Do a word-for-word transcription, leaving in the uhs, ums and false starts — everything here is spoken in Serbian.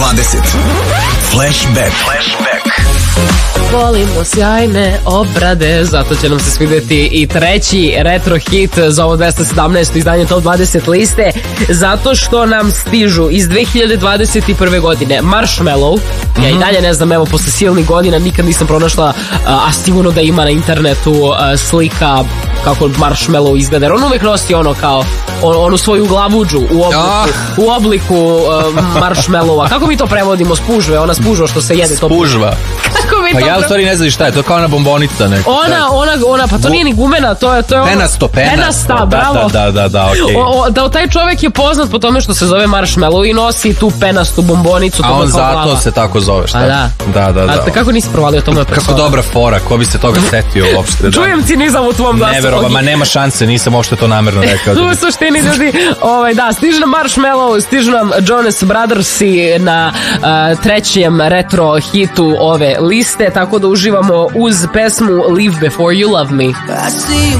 dvadeset. Flashback. Flashback. Volimo sjajne obrade, zato će nam se svidjeti i treći retro hit za ovo dvesta sedamnaesto izdanje Top dvadeset liste, zato što nam stižu iz dve hiljade dvadeset prve godine Marshmello. Mm-hmm. Ja i dalje ne znam, evo, posle silnih godina nikad nisam pronašla, a sigurno da ima na internetu slika kako Marshmello izgleda, jer on uvek nosi ono kao on, onu svoju glavuđu u obliku, oh. u obliku uh, Marshmellowa. Kako mi to prevodimo? Spužve, ona spužva što se jede. Spužva. Kako mi pa to ja u stvari ne znam šta je, to je kao ona bombonica neka. Ona, ona, ona, pa to nije ni gumena, to je, to je ono... Penasto, penasto. Penasta, bravo. Da, da, da, da, okej. Okay. O, o, da, taj čovek je poznat po tome što se zove Marshmello i nosi tu penastu bombonicu. A on zato glava. Se tako zove, šta? A da. Da, da, da. A kako nisi provalio to moje persona? Kako dobra fora, ko bi se toga setio uopšte. Da. Čujem cinizam u tvom glasu. Neverova, ma nema šanse, nisam uopšte to namerno rekao. U suštini, ljudi, ovaj, da, stižu nam Marshmello, stižu nam Jonas Brothers i na uh, trećem retro hitu ove liste, tako da uživamo uz pesmu Live Before You Love Me.